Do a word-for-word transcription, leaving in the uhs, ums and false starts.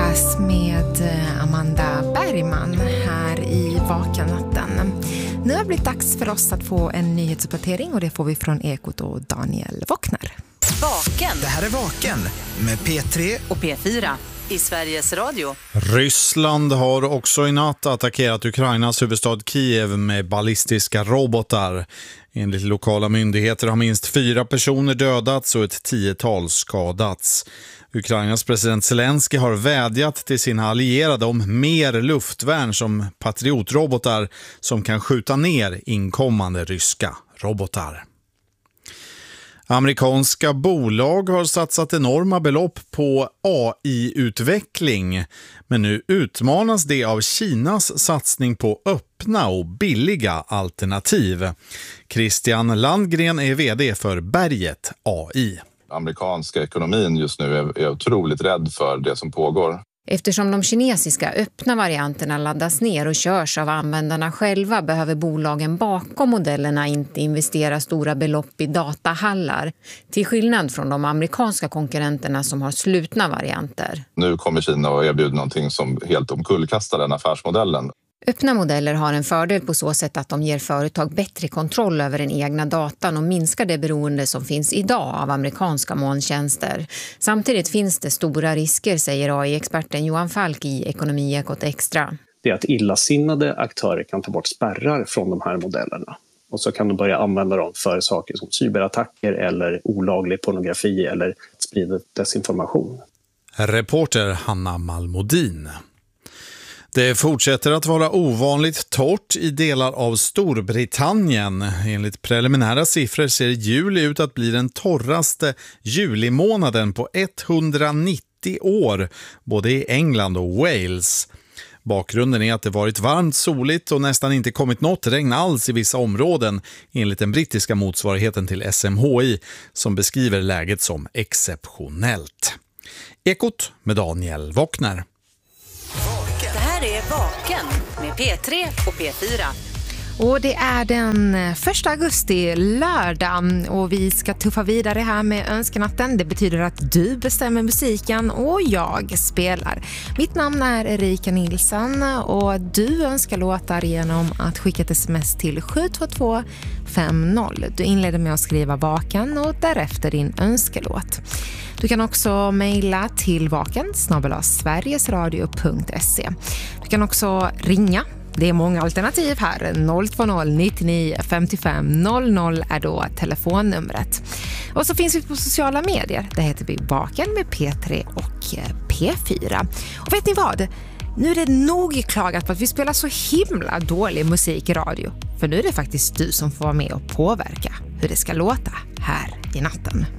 fredags med Amanda Bergman här i Vakennatten. Nu har det blivit dags för oss att få en nyhetsuppdatering och det får vi från Ekot och Daniel Wockner. Vaken. Det här är Vaken med P tre och P fyra i Sveriges Radio. Ryssland har också i natt attackerat Ukrainas huvudstad Kiev med ballistiska robotar. Enligt lokala myndigheter har minst fyra personer dödats och ett tiotal skadats. Ukrainas president Zelensky har vädjat till sina allierade om mer luftvärn som patriotrobotar som kan skjuta ner inkommande ryska robotar. Amerikanska bolag har satsat enorma belopp på A I-utveckling, men nu utmanas det av Kinas satsning på öppna och billiga alternativ. Christian Landgren är vd för Berget A I. Amerikanska ekonomin just nu är, är otroligt rädd för det som pågår. Eftersom de kinesiska öppna varianterna laddas ner och körs av användarna själva behöver bolagen bakom modellerna inte investera stora belopp i datahallar. Till skillnad från de amerikanska konkurrenterna som har slutna varianter. Nu kommer Kina att erbjuda någonting som helt omkullkastar den affärsmodellen. Öppna modeller har en fördel på så sätt att de ger företag bättre kontroll över den egna datan och minskar det beroende som finns idag av amerikanska molntjänster. Samtidigt finns det stora risker, säger A I-experten Johan Falk i Ekonomiekot Extra. Det är att illasinnade aktörer kan ta bort spärrar från de här modellerna. Och så kan de börja använda dem för saker som cyberattacker eller olaglig pornografi eller sprida desinformation. Reporter Hanna Malmodin. Det fortsätter att vara ovanligt torrt i delar av Storbritannien. Enligt preliminära siffror ser juli ut att bli den torraste julimånaden på etthundranittio år, både i England och Wales. Bakgrunden är att det varit varmt, soligt och nästan inte kommit något regn alls i vissa områden, enligt den brittiska motsvarigheten till S M H I som beskriver läget som exceptionellt. Ekot med Daniel Wockner. Det här är Vaken med P tre och P fyra. Och det är den första augusti, lördag, och vi ska tuffa vidare här med önskenatten. Det betyder att du bestämmer musiken och jag spelar. Mitt namn är Erika Nilsson och du önskar låtar genom att skicka ett sms till sju två två fem noll. Du inleder med att skriva Vaken och därefter din önskelåt. Du kan också mejla till vaken snabel-a sverigesradio punkt se. Du kan också ringa. Det är många alternativ här. noll två noll nittionio femtiofem noll noll är då telefonnumret. Och så finns vi på sociala medier. Där heter vi Vaken med P tre och P fyra. Och vet ni vad? Nu är det nog klagat på att vi spelar så himla dålig musik i radio. För nu är det faktiskt du som får vara med och påverka hur det ska låta här i natten.